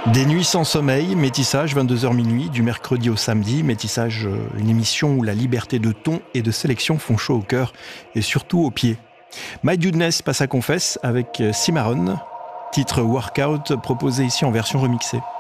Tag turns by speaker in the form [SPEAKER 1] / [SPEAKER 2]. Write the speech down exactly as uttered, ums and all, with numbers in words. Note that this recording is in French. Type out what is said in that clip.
[SPEAKER 1] Des nuits sans sommeil, Métissage, vingt-deux heures minuit, du mercredi au samedi. Métissage, une émission où la liberté de ton et de sélection font chaud au cœur et surtout aux pieds. My Dudeness passe à confesse avec Cimarron, titre Workout proposé ici en version remixée.